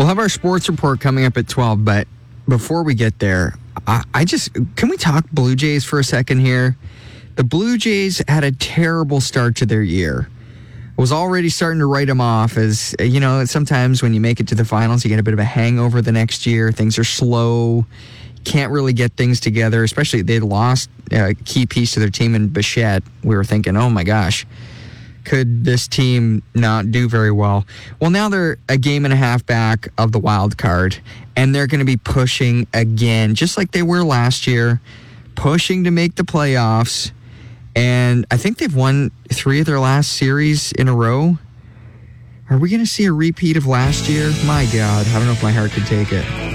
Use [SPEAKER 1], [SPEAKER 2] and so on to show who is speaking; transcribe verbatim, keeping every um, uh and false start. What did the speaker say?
[SPEAKER 1] We'll have our sports report coming up at twelve, but before we get there, I, I just, can we talk Blue Jays for a second here? The Blue Jays had a terrible start to their year. I was already starting to write them off as, you know, sometimes when you make it to the finals, you get a bit of a hangover the next year. Things are slow. Can't really get things together, especially they lost a key piece to their team in Bichette. We were thinking, oh my gosh, could this team not do very well? Well, now they're a game and a half back of the wild card, and they're going to be pushing again, just like they were last year, pushing to make the playoffs. And I think they've won three of their last series in a row. Are we going to see a repeat of last year? My God, I don't know if my heart could take it.